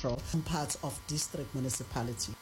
central part of district municipality.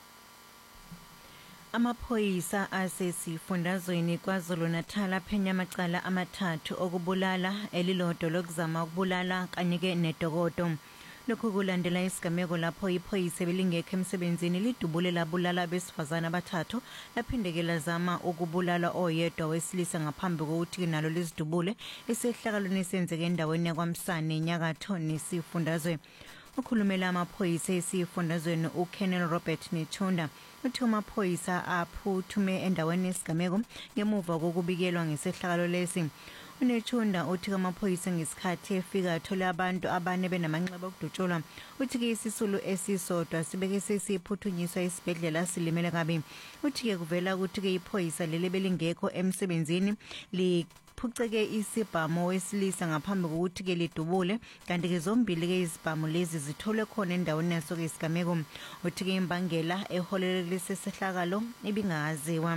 Amaphoyisa asesifundazweni KwaZulu-Natal aphenya amacala amathathu okubulala elilodwa lokuzama ukubulala kanye nedokodo. Lokhu kulandela isigameko lapho iphoyisa belingekho emsebenzini lidubule labulala abesifazana abathathu laphindeke lazama ukubulala oyedwa wesilisa ngaphambi kokuthi nalo lizidubule esehlakalweni esenzeke endaweni yaKwaMsane enyakatho nesifundazwe. Ukhulumela amaphoyisa esifundazweni uKenel Robert Nethunda uthi amaphoyisa aphuthume endaweni yesigameko ngemuva kokubikelwa ngesehlakalo lesi. Unethunda uthi amaphoyisa ngesikhathi efika athola abantu abane benamanxeba okudutshulwa uthi ke isisulu esisodwa sibeke sesiphuthunyiswa esibhedlela silimele kabi. Uthi ke kuvela ukuthi ke iphoyisa leli belingekho emsebenzini phuceke isibhamu wesilisa ngaphambi kokuthi ke lidubule kanti ke zombili ke izibhamu lezi zithole khona endaweni yaso ke isigameko. Uthi ke imbangela eholele lesehlakalo ibingaziwa.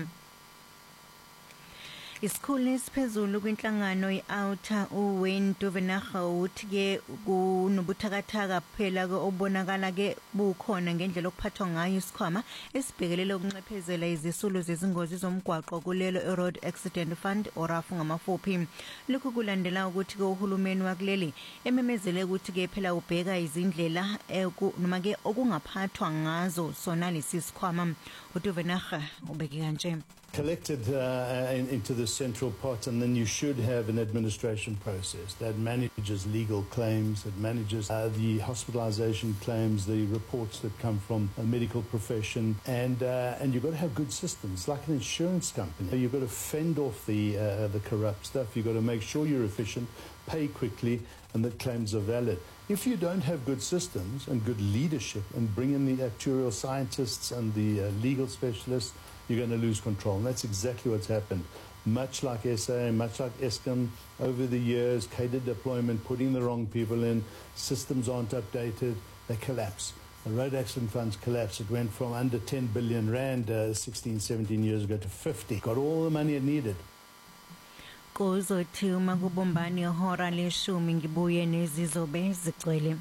Isikhulu esiphezulu kwinhlangano i-Outer uWayne Duvenage uthi ke kunobuthakathaka phela ke obonakala ke bukhona ngendlela okuphathwa ngayo isikhwama esibhekelele ukunxephezela izisulu zezingozi zomgwaqo kulelo Road Accident Fund orafu ngamafuphi. Lokhu kulandela ukuthi ke uhulumeni wakuleli ememezele ukuthi ke phela ubheka izindlela noma ke okungaphathwa ngazo sona lesi sikhwama. uDuvenage ubeke kanje. Collected into the central pot, and then you should have an administration process that manages legal claims, that manages the hospitalization claims, the reports that come from a medical profession, and you've got to have good systems, like an insurance company. You've got to fend off the corrupt stuff. You've got to make sure you're efficient, pay quickly, and that claims are valid. If you don't have good systems and good leadership and bring in the actuarial scientists and the legal specialists, you're going to lose control. And that's exactly what's happened. Much like SA, much like Eskom, over the years, catered deployment, putting the wrong people in, systems aren't updated, they collapse. The road accident funds collapsed. It went from under 10 billion rand 16, 17 years ago to 50. Got all the money it needed. Kuzothi uma kubumbana ihora leshumi ngibuye nezizobe zigcwele.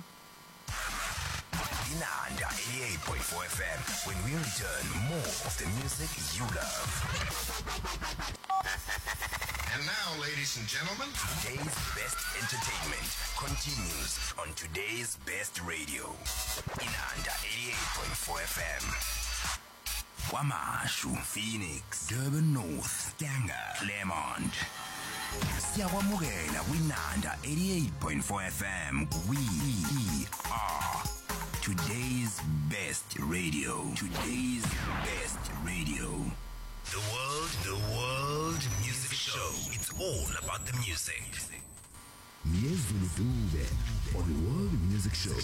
Inanda 88.4 FM. When we return, more of the music you love. And now, ladies and gentlemen, today's best entertainment continues on today's best radio. Inanda 88.4 FM. Wamashu, Phoenix, Durban North, Ganga, Claremont. Siyakwamukela kwinanda 88.4 FM. We are today's best radio. Today's best radio. The World Music Show. It's all about the music. Miezulu Dube on the World Music Show.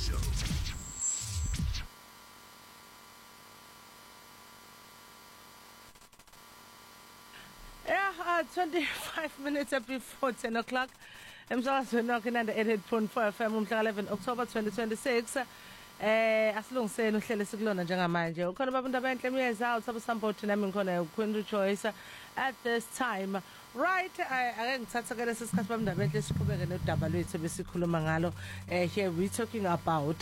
25 minutes before 10 o'clock. Emsakazweni wakhe nanda 88.4 FM umhla 11 October 2026. Asilungiseni uhlelo sikulona njengamanje. Ukhona abantu abenhle miyeza out abasamboti nami ngikhona uQueen Choice at this time. Right, ake ngithatha ke lesi sikhathi bami ndabenhle siqhubeke nodaba lwethu besikhuluma ngalo. Here we talking about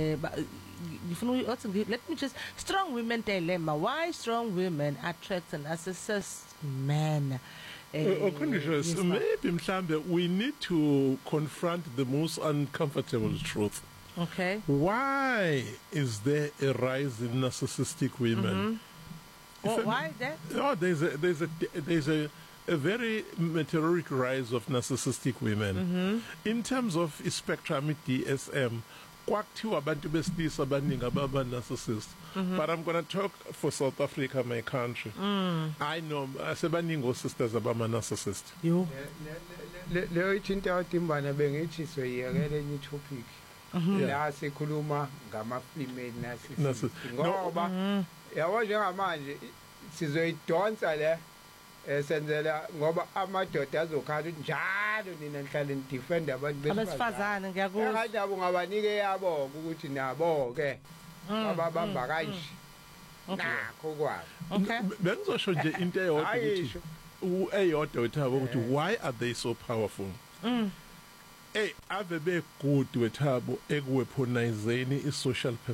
let me just strong women dilemma. Why strong women attract and assist men? Yes, maybe mhlambe we need to confront the most uncomfortable truth. Okay. Why is there a rise in narcissistic women? Why that? Oh, there's a very meteoric rise of narcissistic women. In terms of spectrum DSM, kwakuthiwa abantu besilisa abaningi ababa narcissist. But I'm going to talk for South Africa, my country. I know sebaningi sisters abama narcissist. You leyo ithinta utimbana bengithi soyekele enye topic. La sikhuluma ngama female narcissist. Ngoba yabo njengamanje sizoyidonsa le esenzela ngoba amadoda azokhala njalo nina nihlale ndifend abantu besifazane ngiyakuzwa. Kanti abo ngabanike yabo ukuthi nabo ke ababamba kanje. Nakho kwazi. Okay. Bengizosho nje into eyodwa ukuthi eyodwa wethabo ukuthi why are they so powerful? Ave be good wethabo ekuweaponizeni i social